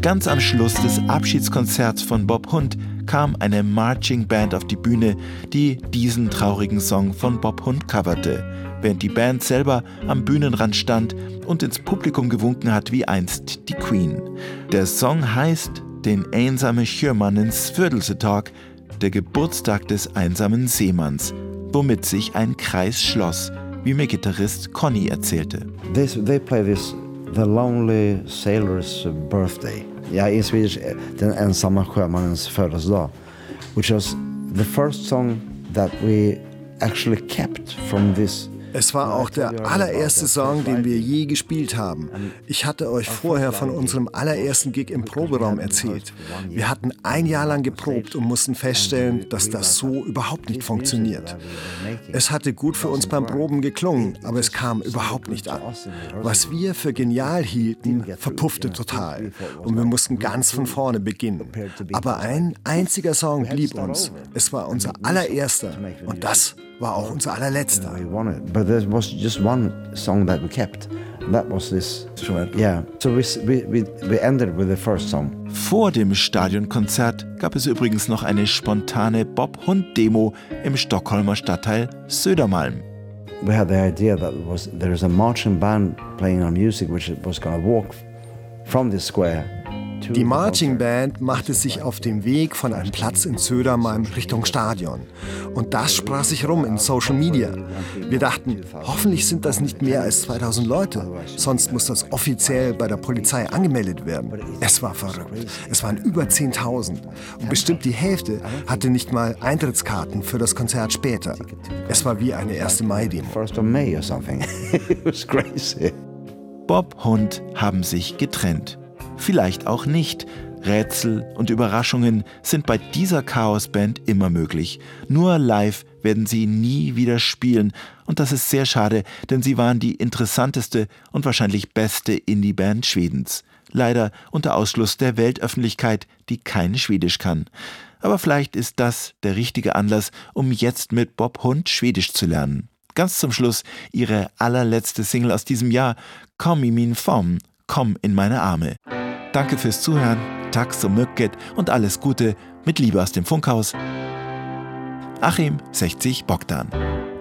Ganz am Schluss des Abschiedskonzerts von Bob Hund kam eine Marching Band auf die Bühne, die diesen traurigen Song von Bob Hund coverte, während die Band selber am Bühnenrand stand und ins Publikum gewunken hat wie einst die Queen. Der Song heißt »Den einsame Sjömannens Födelsetag«, der Geburtstag des einsamen Seemanns, womit sich ein Kreis schloss, wie mir Gitarrist Conny erzählte. They play this, The Lonely Sailor's Birthday. Ja, in Swedish, Den ensamma sjömannens födelsedag, which was the first song that we actually kept from this. Es war auch der allererste Song, den wir je gespielt haben. Ich hatte euch vorher von unserem allerersten Gig im Proberaum erzählt. Wir hatten ein Jahr lang geprobt und mussten feststellen, dass das so überhaupt nicht funktioniert. Es hatte gut für uns beim Proben geklungen, aber es kam überhaupt nicht an. Was wir für genial hielten, verpuffte total. Und wir mussten ganz von vorne beginnen. Aber ein einziger Song blieb uns. Es war unser allererster und das war auch unser allerletzter. But there was just one song that we kept. That was this. Yeah. So we ended with the first song. Vor dem Stadionkonzert gab es übrigens noch eine spontane Bob-Hund-Demo im Stockholmer Stadtteil Södermalm. We had the idea that there is a marching band playing our music, which was going to walk from the square. Die Marching Band machte sich auf dem Weg von einem Platz in Södermalm Richtung Stadion. Und das sprach sich rum in Social Media. Wir dachten, hoffentlich sind das nicht mehr als 2000 Leute, sonst muss das offiziell bei der Polizei angemeldet werden. Es war verrückt. Es waren über 10.000. Und bestimmt die Hälfte hatte nicht mal Eintrittskarten für das Konzert später. Es war wie eine 1. Mai-Demo. Bob Hund haben sich getrennt. Vielleicht auch nicht. Rätsel und Überraschungen sind bei dieser Chaos-Band immer möglich. Nur live werden sie nie wieder spielen. Und das ist sehr schade, denn sie waren die interessanteste und wahrscheinlich beste Indie-Band Schwedens. Leider unter Ausschluss der Weltöffentlichkeit, die kein Schwedisch kann. Aber vielleicht ist das der richtige Anlass, um jetzt mit Bob Hund Schwedisch zu lernen. Ganz zum Schluss ihre allerletzte Single aus diesem Jahr, Kom i min famn, komm in meine Arme. Danke fürs Zuhören, tack så mycket und alles Gute, mit Liebe aus dem Funkhaus. Achim 60 Bogdan.